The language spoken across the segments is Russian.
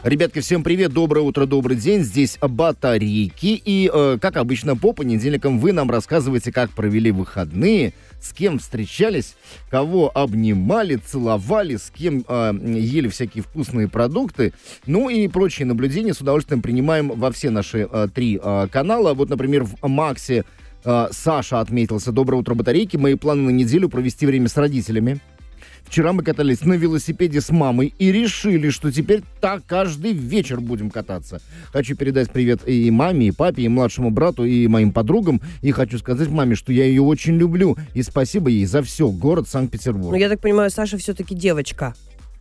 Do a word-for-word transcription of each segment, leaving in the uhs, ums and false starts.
Ребятки, всем привет, доброе утро, добрый день. Здесь батарейки. И, э, как обычно, по понедельникам вы нам рассказываете, как провели выходные, с кем встречались, кого обнимали, целовали, с кем э, ели всякие вкусные продукты. Ну и прочие наблюдения с удовольствием принимаем во все наши э, три э, канала. Вот, например, в Максе э, Саша отметился. Доброе утро, батарейки. Мои планы на неделю провести время с родителями. Вчера мы катались на велосипеде с мамой и решили, что теперь так каждый вечер будем кататься. Хочу передать привет и маме, и папе, и младшему брату, и моим подругам. И хочу сказать маме, что я ее очень люблю. И спасибо ей за все. Город Санкт-Петербург. Ну, я так понимаю, Саша все-таки девочка.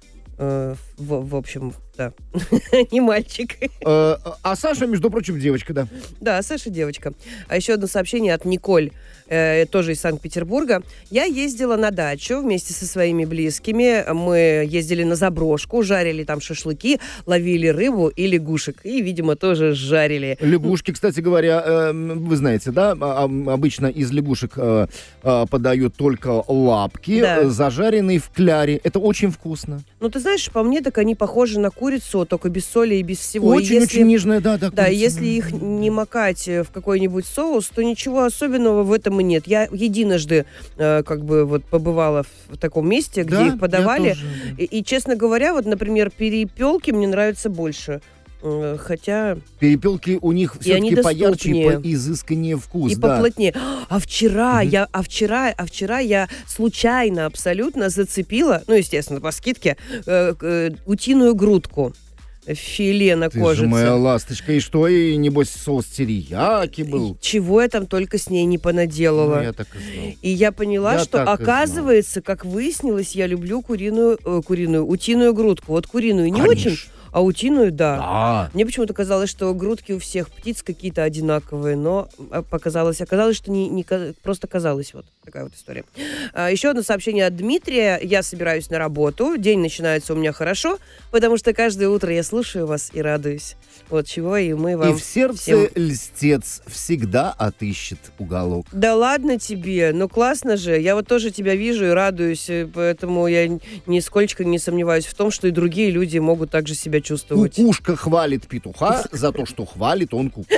Э, в, в общем, да. Не мальчик. А Саша, между прочим, девочка, да. Да, Саша девочка. А еще одно сообщение от Николь, э, тоже из Санкт-Петербурга. Я ездила на дачу вместе со своими близкими. Мы ездили на заброшку, жарили там шашлыки, ловили рыбу и лягушек. И, видимо, тоже жарили. Лягушки, кстати говоря, э, вы знаете, да, обычно из лягушек э, э, подают только лапки, Да. зажаренные в кляре. Это очень вкусно. Ну, ты знаешь, по мне, так они похожи на курицу, только без соли и без всего. Очень-очень нежная, да, да. Да, курица. если их не макать в какой-нибудь соус, то ничего особенного в этом и нет. Я единожды э, как бы вот побывала в, в таком месте, где Да, их подавали. я тоже. И, и, честно говоря, вот, например, перепелки мне нравятся больше. Э, хотя... Перепелки у них все-таки поярче и поизысканнее вкус. И да. поплотнее. А вчера, Мгм. я, а, вчера, а вчера я случайно абсолютно зацепила, ну, естественно, по скидке, э, э, утиную грудку. Филе на Ты кожице. же моя ласточка. И что, и небось соус терияки был? Чего я там только с ней не понаделала. Ну, я так и знал. И я поняла, Я что, так и оказывается, как выяснилось, я люблю куриную, э, куриную, утиную грудку. Вот куриную не Конечно. очень, а утиную, да. Да. Мне почему-то казалось, что грудки у всех птиц какие-то одинаковые, но а, показалось, оказалось, что не, не ка- просто казалось. Вот такая вот история. А, еще одно сообщение от Дмитрия. Я собираюсь на работу. День начинается у меня хорошо, потому что каждое утро я слушаю вас и радуюсь. Вот чего и мы вам И в сердце всем... льстец всегда отыщет уголок. Да ладно тебе, ну классно же. Я вот тоже тебя вижу и радуюсь, и поэтому я нисколько не сомневаюсь в том, что и другие люди могут также себя чувствовать. Кукушка хвалит петуха за то, что хвалит он кукушку.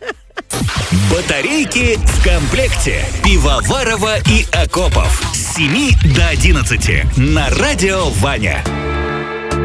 Батарейки в комплекте. Пивоварова и Акопов. С семи до одиннадцати. На радио Ваня.